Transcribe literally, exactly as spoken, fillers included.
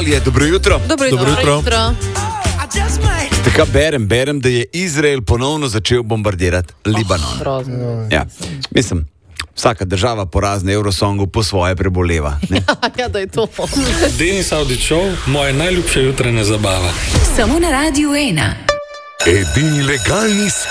Italije, dobro jutro. Dobro jutro. Dobro jutro. jutro. Tako berem, berem, da je Izrael ponovno začel bombardirati Libanon. Grozno. Ja, mislim, vsaka država po razne Eurosongu po svoje preboleva. Ne? Ja, da je to. Denis Avdićov, moja najljubša jutranja zabava. Samo na Radiu ena. Edini legalni